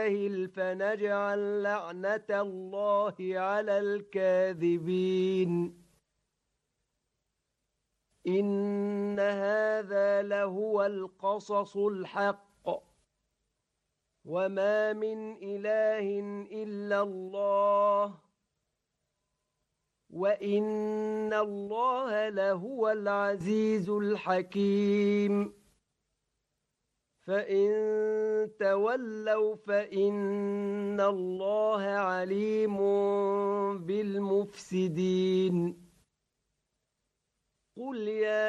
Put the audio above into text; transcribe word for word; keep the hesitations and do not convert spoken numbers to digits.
فنجعل لعنة الله على الكاذبين إن هذا لهو القصص الحق وما من إله إلا الله وإن الله لهو العزيز الحكيم فإن تولوا فإن الله عليم بالمفسدين قل يا